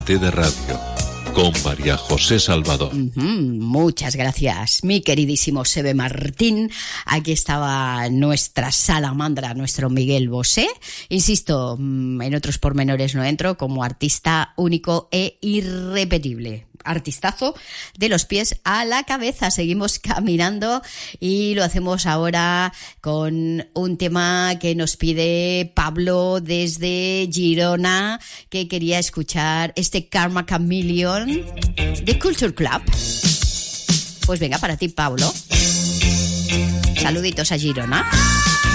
de Radio con María José Salvador. Muchas gracias, mi queridísimo Sebe Martín. Aquí estaba nuestra salamandra, nuestro Miguel Bosé. Insisto, en otros pormenores no entro, como artista único e irrepetible. Artistazo de los pies a la cabeza. Seguimos caminando y lo hacemos ahora con un tema que nos pide Pablo desde Girona, que quería escuchar este Karma Chameleon de Culture Club. Pues venga, para ti, Pablo. Saluditos a Girona.